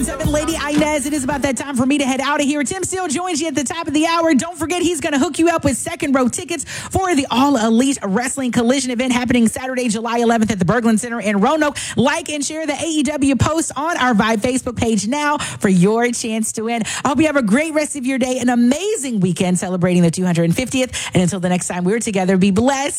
Lady Inez, it is about that time for me to head out of here. Tim Steele joins you at the top of the hour. Don't forget, he's going to hook you up with second row tickets for the All Elite Wrestling Collision event happening Saturday, July 11th at the Berglund Center in Roanoke. Like and share the AEW post on our Vibe Facebook page now for your chance to win. I hope you have a great rest of your day, an amazing weekend celebrating the 250th. And until the next time we're together, be blessed.